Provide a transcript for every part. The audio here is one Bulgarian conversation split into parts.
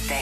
новините.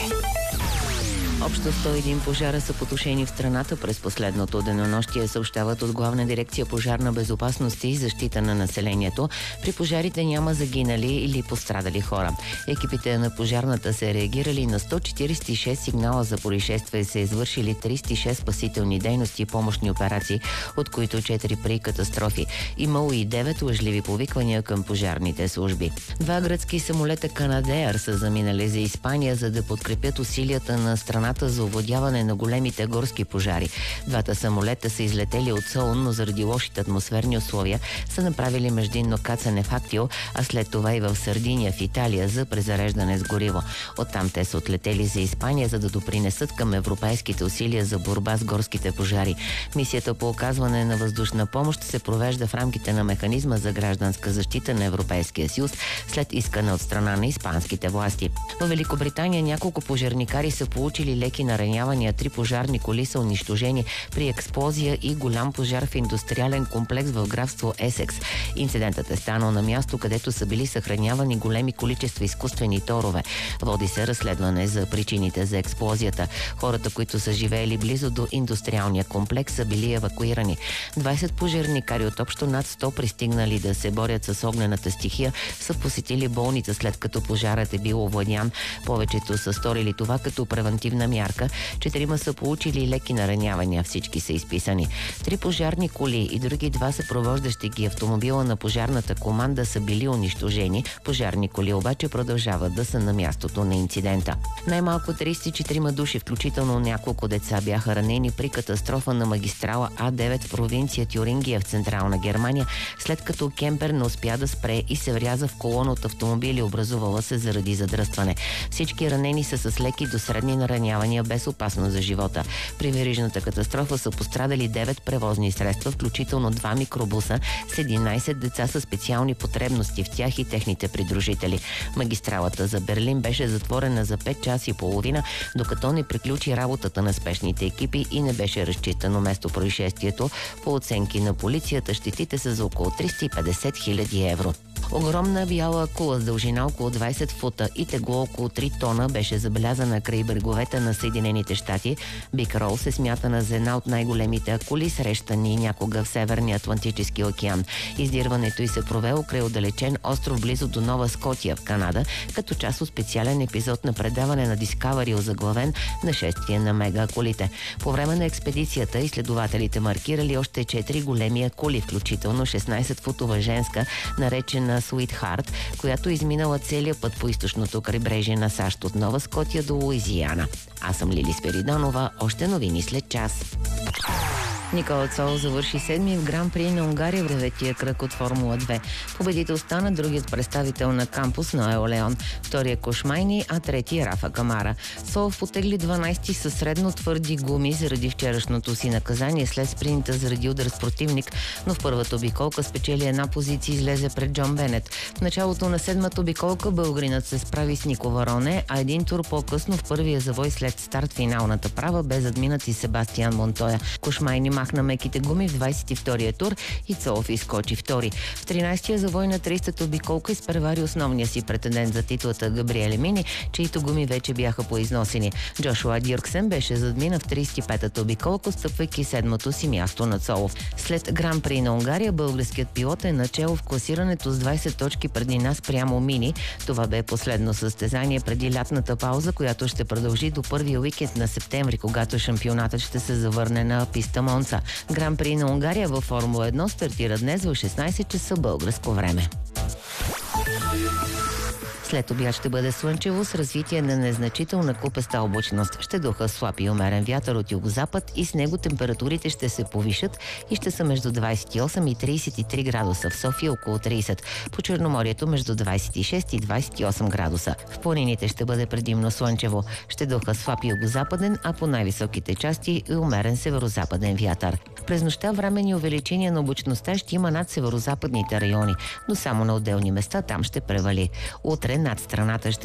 Общо 101 пожара са потушени в страната през последното денонощие, съобщават от Главна дирекция пожарна безопасност и защита на населението. При пожарите няма загинали или пострадали хора. Екипите на пожарната са реагирали на 146 сигнала за происшествие и са извършили 36 спасителни дейности и помощни операции, от които 4 при катастрофи. Имало и 9 лъжливи повиквания към пожарните служби. 2 гръцки самолета Канадеър са заминали за Испания, за да подкрепят усилията на страната за овладяване на големите горски пожари. Двата самолета са излетели от Солун, но заради лошите атмосферни условия са направили междинно кацане в Актио, а след това и в Сардиния, в Италия, за презареждане с гориво. Оттам те са отлетели за Испания, за да допринесат към европейските усилия за борба с горските пожари. Мисията по оказване на въздушна помощ се провежда в рамките на механизма за гражданска защита на Европейския съюз след искане от страна на испанските власти. В Великобритания няколко пожарникари са получили леки наранявания, 3 пожарни коли са унищожени при експлозия и голям пожар в индустриален комплекс в графство Есекс. Инцидентът е станал на място, където са били съхранявани големи количества изкуствени торове. Води се разследване за причините за експлозията. Хората, които са живеели близо до индустриалния комплекс, са били евакуирани. 20 пожарникари от общо над 100 пристигнали да се борят с огнената стихия са посетили болница, след като пожарът е бил овладян. Повечето са сторили това като превентивна мярка. 4 са получили леки наранявания, всички са изписани. 3 пожарни коли и други 2 съпровождащи ги автомобила на пожарната команда са били унищожени. Пожарни коли обаче продължават да са на мястото на инцидента. Най-малко 34 души, включително няколко деца, бяха ранени при катастрофа на магистрала А9 в провинция Тюрингия в Централна Германия, след като кемпер не успя да спре и се вряза в колона от автомобили, образувала се заради задръстване. Всички ранени са с леки до средни наранявания без опасност за живота. При верижната катастрофа са пострадали 9 превозни средства, включително 2 микробуса с 11 деца със специални потребности в тях и техните придружители. Магистралата за Берлин беше затворена за 5 часа и половина, докато не приключи работата на спешните екипи и не беше разчистено место происшествието. По оценки на полицията, щетите са за около 350 000 евро. Огромна бяла акула с дължина около 20 фута и тегло около 3 тона беше забелязана край бреговете на Съединените щати. Биг Рол се смятана за една от най-големите акули, срещани някога в Северния Атлантически океан. Издирването й се провело край отдалечен остров близо до Нова Скотия в Канада, като част от специален епизод на предаване на Discovery, озаглавен "Нашествие на мега акулите". По време на експедицията изследователите маркирали още 4 големи акули, включително 16-футова женска, наречена Sweetheart, която изминала целия път по източното крайбрежие на САЩ от Нова Скотия до Луизиана. Аз съм Лили Спиридонова. Още новини след час. Никола Цол завърши 7-ми в Гран-при на Унгария в 9-тия кръг от Формула 2. Победител стана другият представител на кампус Ноел Леон. Вторият Кошмайни, а третия Рафа Камара. Сол потегли 12-ти със средно твърди гуми заради вчерашното си наказание след спринта заради удар с противник, но в първата обиколка спечели една позиция и излезе пред Джон Бенет. В началото на 7-та обиколка българинът се справи с Нико Вароне, а един тур по-късно в първия завой след старт финалната права бе задминат и Себастиан Монтоя. Кошмайни махна меките гуми в 22-я тур и Цолов изкочи втори. В 13-я завой на 30-та обиколка изпревари основния си претендент за титлата Габриеле Мини, чието гуми вече бяха поизносени. Джошуа Дюрксен беше задмина в 35-та обиколка, стъпвайки 7-то си място на Цолов. След Гран-при на Унгария българският пилот е начело в класирането с 20 точки преди нас прямо Мини. Това бе последно състезание преди лятната пауза, която ще продължи до първия уикенд на септември, когато шампионатът ще се завърне на писта Монца. Гран-при на Унгария във Формула 1 стартира днес в 16 часа българско време. След обяд ще бъде слънчево с развитие на незначителна купеста облачност. Ще духа слаб и умерен вятър от югозапад и с него температурите ще се повишат и ще са между 28 и 33 градуса. В София около 30. По Черноморието между 26 и 28 градуса. В планините ще бъде предимно слънчево. Ще духа слаб югозападен, а по най-високите части и умерен северозападен вятър. През нощта временни увеличения на облачността ще има над северозападните райони, но само на отделни места там ще превали. Утре над страната ще